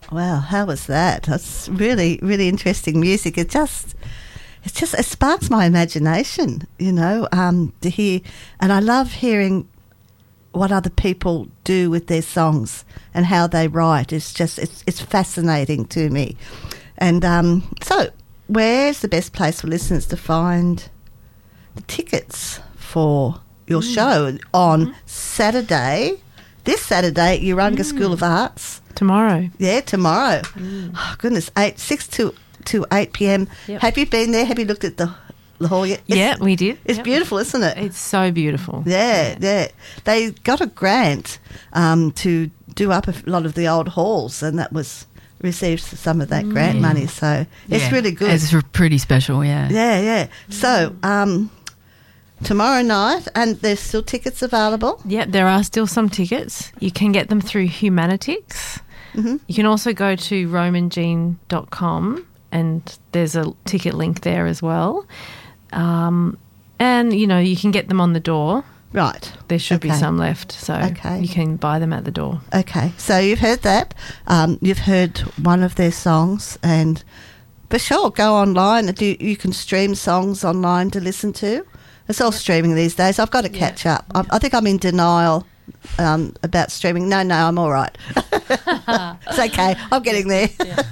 Wow, how was that? That's really, really interesting music. It sparks my imagination, to hear. And I love hearing what other people do with their songs and how they write. It's fascinating to me. And so where's the best place for listeners to find the tickets for your show on Saturday? This Saturday at Urunga School of Arts. Tomorrow. Yeah, tomorrow. Oh, goodness, 6 to 8 p.m. Yep. Have you been there? Have you looked at the hall yet? Yeah, we did. It's beautiful, isn't it? It's so beautiful. Yeah. They got a grant to do up a lot of the old halls, and that was received some of that grant money. So it's really good. It's pretty special, yeah. Yeah. So tomorrow night, and there's still tickets available? Yeah, there are still some tickets. You can get them through Humanitix. Mm-hmm. You can also go to romangene.com and there's a ticket link there as well. And, you can get them on the door. Right. There should be some left, so you can buy them at the door. Okay, so you've heard that. You've heard one of their songs, and for sure, go online. You can stream songs online to listen to. It's all streaming these days. I've got to catch up. I think I'm in denial about streaming. No, I'm all right. It's okay. I'm getting there.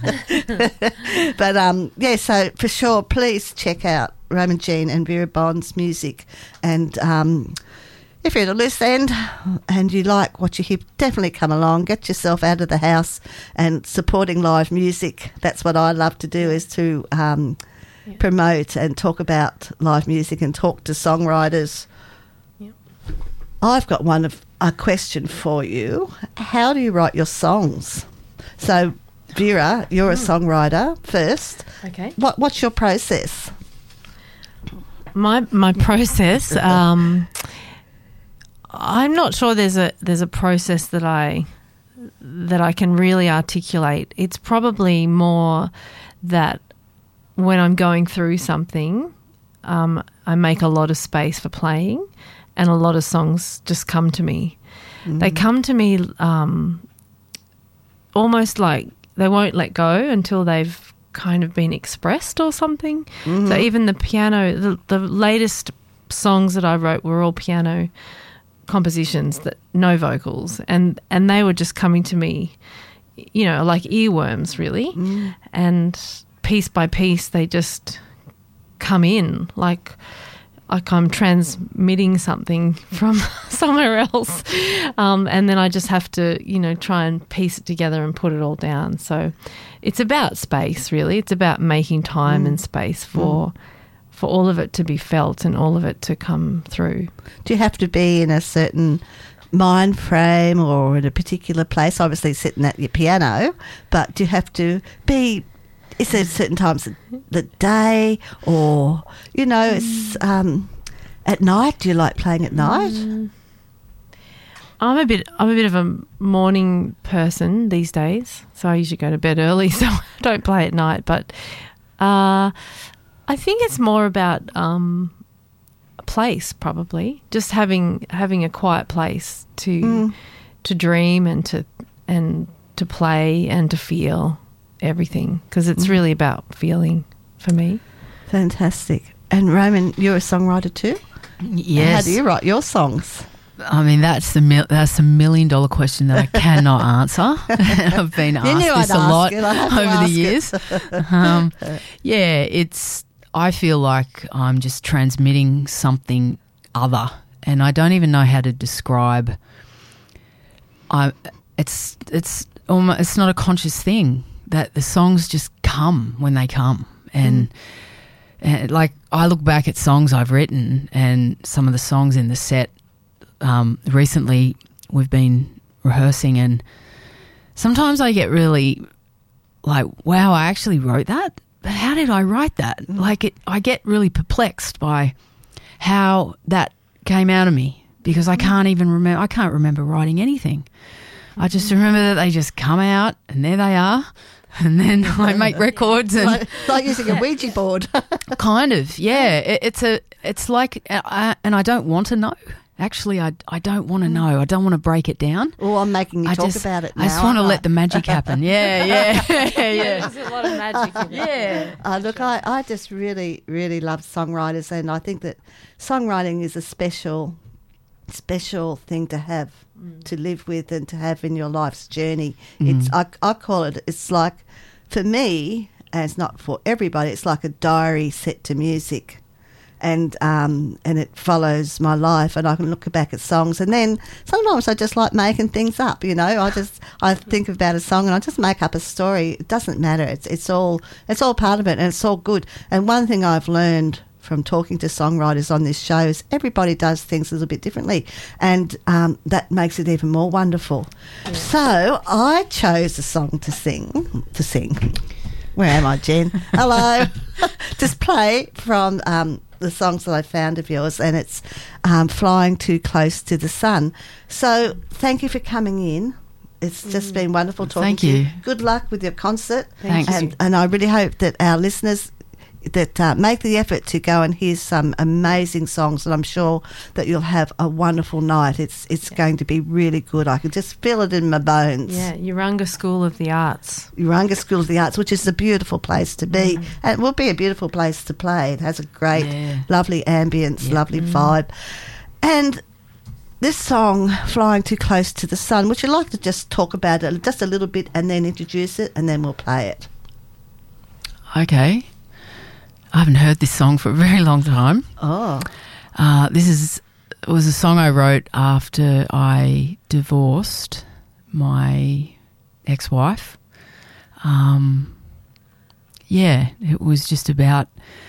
But, so for sure, please check out Roman Jean and Vera Bond's music. And if you're at a loose end and you like what you hear, definitely come along. Get yourself out of the house and supporting live music. That's what I love to do, is to promote and talk about live music and talk to songwriters. Yep. I've got a question for you. How do you write your songs? So, Vera, you're a songwriter first. Okay. What's your process? My process, I'm not sure there's a process that I can really articulate. It's probably more that when I'm going through something, I make a lot of space for playing, and a lot of songs just come to me. Mm. They come to me almost like they won't let go until they've kind of been expressed or something. Mm-hmm. So even the piano, the latest songs that I wrote were all piano compositions, that no vocals, and they were just coming to me, like earworms, really. Mm. And piece by piece, they just come in like I'm transmitting something from somewhere else, and then I just have to try and piece it together and put it all down. So it's about space, really. It's about making time and space for all of it to be felt and all of it to come through. Do you have to be in a certain mind frame or in a particular place? Obviously sitting at your piano, but do you have to be... Is there certain times of the day, or it's at night? Do you like playing at night? I'm a bit of a morning person these days, so I usually go to bed early, so I don't play at night. But I think it's more about a place, probably just having a quiet place to dream and to play and to feel everything, because it's really about feeling for me. Fantastic. And Roman, you're a songwriter too? Yes. How do you write your songs? I mean, that's the $1 million question that I cannot answer. I've been asked this a lot over the years. I feel like I'm just transmitting something other, and I don't even know how to describe. It's not a conscious thing. That the songs just come when they come. And like I look back at songs I've written, and some of the songs in the set recently we've been rehearsing, and sometimes I get really like, wow, I actually wrote that? But how did I write that? I get really perplexed by how that came out of me, because I can't remember writing anything. I just remember that they just come out and there they are. And then I make records, and like using a Ouija board. Kind of, yeah. It's like, and I don't want to know. actually, I don't want to know. I don't want to break it down. Oh, I'm making you I talk just, about it now. I just want to aren't let the magic happen. Yeah. There's a lot of magic in it. Yeah. Look, I just really, really love songwriters, and I think that songwriting is a special thing to have, to live with and to have in your life's journey. It's I call it, it's like, for me, and it's not for everybody, it's like a diary set to music. And it follows my life, and I can look back at songs, and then sometimes I just like making things up. You know, I think about a song and I just make up a story. It doesn't matter. It's all part of it, and it's all good. And one thing I've learned from talking to songwriters on this show is everybody does things a little bit differently, and that makes it even more wonderful. Yeah. So I chose a song to sing. Where am I, Jen? Hello. Just play from the songs that I found of yours, and it's Flying Too Close to the Sun. So thank you for coming in. It's just been wonderful talking to you. Good luck with your concert. Thanks. And I really hope that our listeners that make the effort to go and hear some amazing songs, and I'm sure that you'll have a wonderful night. It's going to be really good. I can just feel it in my bones. Yeah, Urunga School of the Arts. Urunga School of the Arts, which is a beautiful place to be. And it will be a beautiful place to play. It has a great, lovely ambience, lovely vibe. And this song, Flying Too Close to the Sun, would you like to just talk about it just a little bit and then introduce it, and then we'll play it? Okay. I haven't heard this song for a very long time. Oh. This was a song I wrote after I divorced my ex-wife. It was just about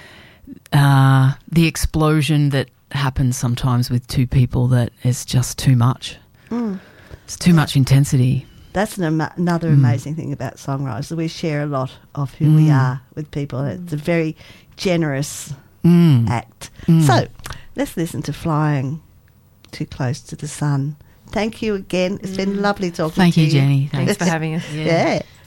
the explosion that happens sometimes with two people, that is just too much. It's too much intensity. That's another amazing thing about songwriters, that we share a lot of who we are with people. It's a very generous act. So let's listen to Flying Too Close to the Sun. Thank you again. It's been lovely talking to you. Thank you, Jenny. Thanks for having us. Yeah.